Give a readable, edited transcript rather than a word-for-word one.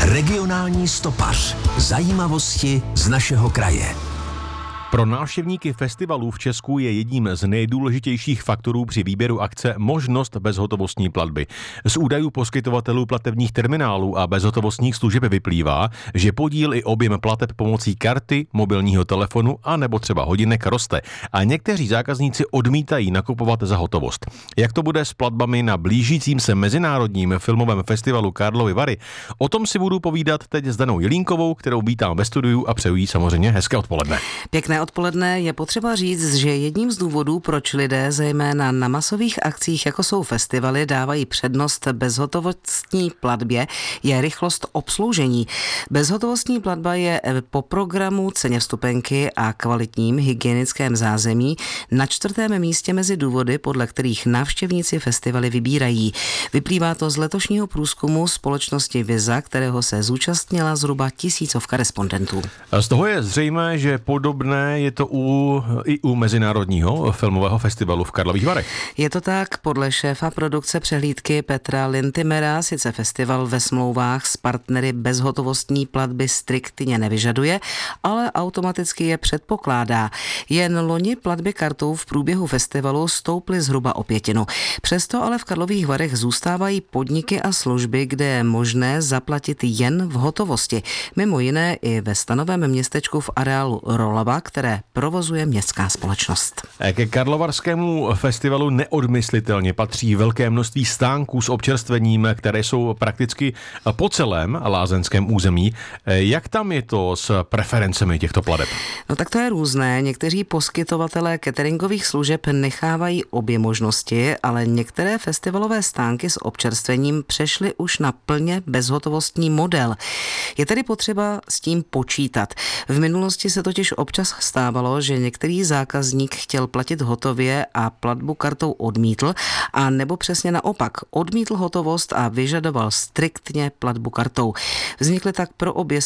Regionální stopař. Zajímavosti z našeho kraje. Pro návštěvníky festivalů v Česku je jedním z nejdůležitějších faktorů při výběru akce možnost bezhotovostní platby. Z údajů poskytovatelů platebních terminálů a bezhotovostních služeb vyplývá, že podíl i objem plateb pomocí karty, mobilního telefonu a nebo třeba hodinek roste a někteří zákazníci odmítají nakupovat za hotovost. Jak to bude s platbami na blížícím se mezinárodním filmovém festivalu Karlovy Vary? O tom si budu povídat teď s Danou Jelínkovou, kterou vítám ve studiu a přeju jí samozřejmě hezké odpoledne. Pěkné odpoledne. Je potřeba říct, že jedním z důvodů, proč lidé zejména na masových akcích, jako jsou festivaly, dávají přednost bezhotovostní platbě, je rychlost obsloužení. Bezhotovostní platba je po programu, ceně vstupenky a kvalitním hygienickém zázemí na 4. místě mezi důvody, podle kterých návštěvníci festivaly vybírají. Vyplývá to z letošního průzkumu společnosti Visa, kterého se zúčastnila zhruba 1000 respondentů. Z toho je zřejmé, že podobné je to i u Mezinárodního filmového festivalu v Karlových Varech. Je to tak, podle šéfa produkce přehlídky Petra Lintimera sice festival ve smlouvách s partnery bezhotovostní platby striktně nevyžaduje, ale automaticky je předpokládá. Jen loni platby kartou v průběhu festivalu stouply zhruba o 1/5. Přesto ale v Karlových Varech zůstávají podniky a služby, kde je možné zaplatit jen v hotovosti. Mimo jiné i ve stanovém městečku v areálu Rolava, které provozuje městská společnost. Ke karlovarskému festivalu neodmyslitelně patří velké množství stánků s občerstvením, které jsou prakticky po celém lázeňském území. Jak tam je to s preferencemi těchto plateb? No tak to je různé. Někteří poskytovatelé cateringových služeb nechávají obě možnosti, ale některé festivalové stánky s občerstvením přešly už na plně bezhotovostní model. Je tedy potřeba s tím počítat. V minulosti se totiž občas stávalo, že některý zákazník chtěl platit hotově a platbu kartou odmítl, a nebo přesně naopak, odmítl hotovost a vyžadoval striktně platbu kartou. Vznikly tak pro obě